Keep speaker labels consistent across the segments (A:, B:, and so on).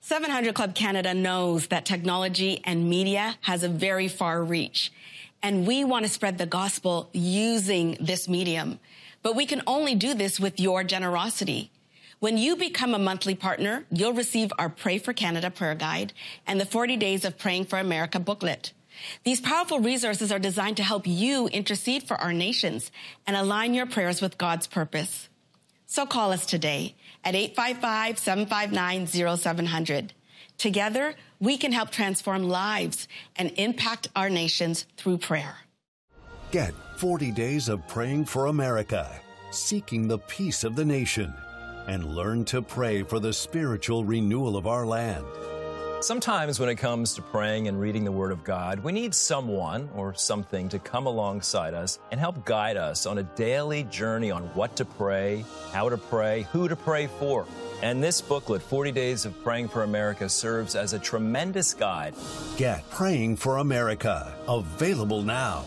A: 700 Club Canada knows that technology and media has a very far reach, and we want to spread the gospel using this medium. But we can only do this with your generosity. When you become a monthly partner, you'll receive our Pray for Canada prayer guide and the 40 Days of Praying for America booklet. These powerful resources are designed to help you intercede for our nations and align your prayers with God's purpose. So call us today at 855-759-0700. Together, we can help transform lives and impact our nations through prayer.
B: Get 40 Days of Praying for America, seeking the peace of the nation, and learn to pray for the spiritual renewal of our land.
C: Sometimes when it comes to praying and reading the Word of God, we need someone or something to come alongside us and help guide us on a daily journey on what to pray, how to pray, who to pray for. And this booklet, 40 Days of Praying for America, serves as a tremendous guide.
B: Get Praying for America, available now.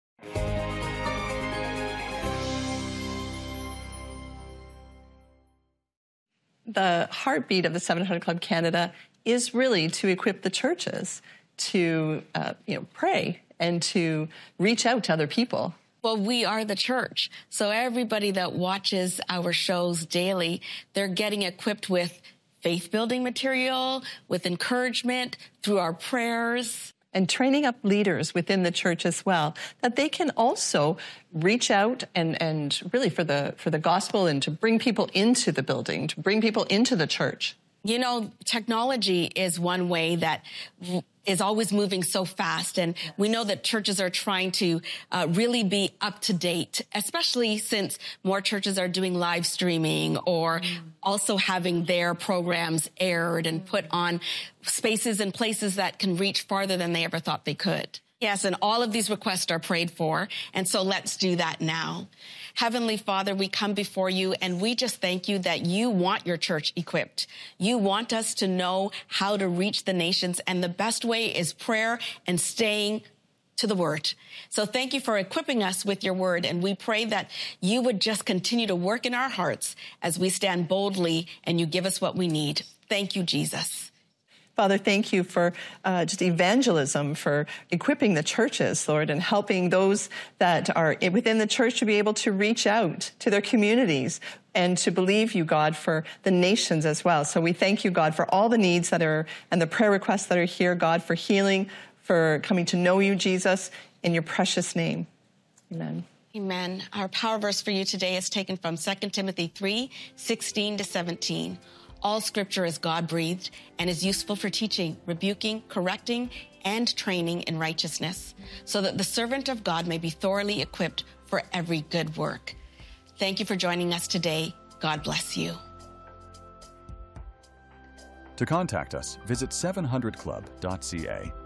D: The heartbeat of the 700 Club Canada is really to equip the churches to pray and to reach out to other people.
A: Well, we are the church. So everybody that watches our shows daily, they're getting equipped with faith-building material, with encouragement through our prayers.
D: And training up leaders within the church as well, that they can also reach out and really for the gospel and to bring people into the building, to bring people into the church.
A: You know, technology is one way that is always moving so fast. And we know that churches are trying to really be up to date, especially since more churches are doing live streaming or also having their programs aired and put on spaces and places that can reach farther than they ever thought they could. Yes, and all of these requests are prayed for, and so let's do that now. Heavenly Father, we come before you, and we just thank you that you want your church equipped. You want us to know how to reach the nations, and the best way is prayer and staying to the Word. So thank you for equipping us with your Word, and we pray that you would just continue to work in our hearts as we stand boldly and you give us what we need. Thank you, Jesus.
D: Father, thank you for just evangelism, for equipping the churches, Lord, and helping those that are within the church to be able to reach out to their communities and to believe you, God, for the nations as well. So we thank you, God, for all the needs that are and the prayer requests that are here, God, for healing, for coming to know you, Jesus, in your precious name. Amen.
A: Amen. Our power verse for you today is taken from 2 Timothy 3:16-17. All scripture is God-breathed and is useful for teaching, rebuking, correcting, and training in righteousness, so that the servant of God may be thoroughly equipped for every good work. Thank you for joining us today. God bless you.
E: To contact us, visit 700club.ca.